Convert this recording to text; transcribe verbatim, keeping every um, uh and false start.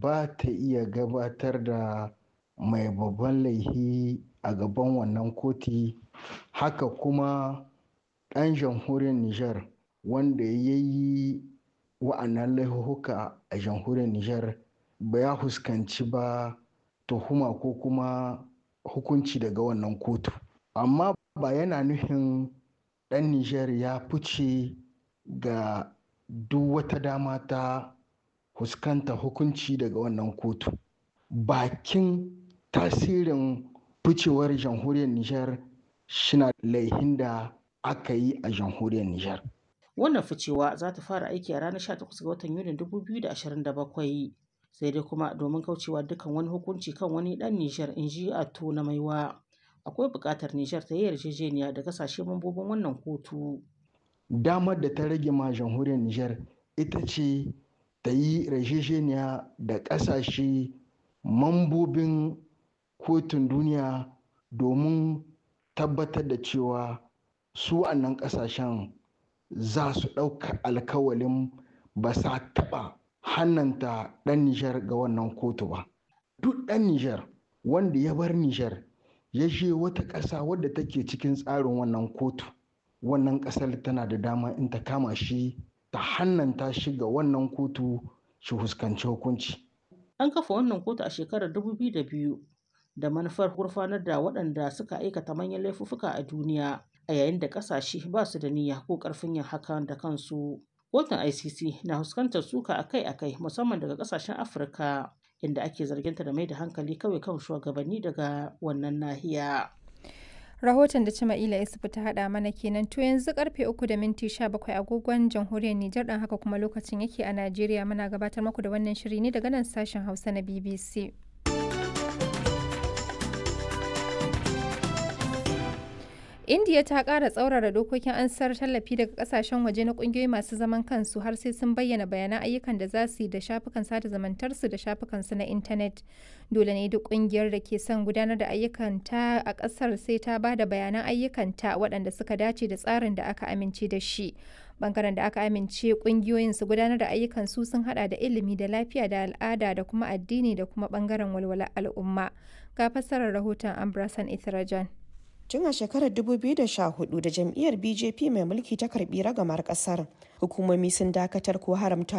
ba ta iya gabatar da mai babban laihi a gaban wannan koti. Haka kuma ɗan jamhuriyar Nijar wanda ya yi wa'annan laifuka a jamhuriyar Nijar ba ya fuskanci ba tuhuma ko kuma hukunci daga wannan kotu. Amma ba yana nufin ɗan Nijar ya fice ga duk wata dama ta fuskanta hukunci daga wannan kotu. Bakin tasirin ficewar jamhuriyar Nijar shina laihin da aka yi a jamhuriyar Nijar. Wannan ficewa za ta fara aiki a ranar sha takwas ga watan Yunin dubu biyu da ashirin da bakwai. Sai dai kuma domin kaucewa dukkan wani hukunci kan wani ɗan Nijar, in ji Atto na Maiwa, akwai buƙatar Nijar ta yi yarjejeniya da ƙasashe mambobin wannan kotu. Damar da ta rage ma jamhuriyar Nijar ita ce ta yi yarjejeniya da ƙasashe mambobin kotun duniya domin tabbatar da cewa su wannan ƙasashen za su ɗauka alkawalin ba sa taɓa hannanta ɗan Nijar ga wannan kotu ba. Duk ɗan Nijar wanda ya bar Nijar ya je wata ƙasa wadda take cikin tsarin wannan kotu, wannan ƙasar tana da dama in ta kama shi ta hannanta shi ga wannan kotu shi fuskanci hukunci. An kafa wannan kotu a shekarar dubu biyu da biyu da manufar gurfanar da waɗanda suka aikata manyan laifuffuka a duniya, a yayin da ƙasashe ba su da niyya ko ƙarfin yin hakan da kansu. Kotun I C C na fuskantar suka akai-akai musamman daga ƙasashen Afirka, inda ake zarginta da mai da hankali kawai kan shugabanni daga wannan nahiya. Rahoton da Cima'ila Isufu ta haɗa mana kenan. To yanzu karfe uku da minti sha bakwai agogon jamhuriyar Nijar, ɗan haka kuma lokacin yake a Najeriya. Muna gabatar muku da wannan shiri ne daga nan sashen Hausa na B B C. Indiya ta ƙara tsaurara dokokin ansar tallafi daga ƙasashen waje na ƙungiyoyi masu zaman kansu har sai sun bayyana bayanan ayyukan da za su yi da shafukan sada zumuntarsu da shafukansu na intanet. Dole ne duk ƙungiyar da ke son gudanar da ayyukanta a ƙasar sai ta ba da bayanan ayyukanta waɗanda suka dace da tsarin da aka amince da shi. Bangaren da aka amince ƙungiyoyin su gudanar da ayyukansu sun haɗa da ilimi da lafiya da al'ada da kuma addini da kuma bangaren walwalar al'umma. Ga fassarar rahoton Ambrasan Ithrajan. Tun a shekarar dubu biyu da sha hudu da jam'iyyar B J P mai mulki ta karbi ragamar kasar, hukumomi sun dakatar ko haramta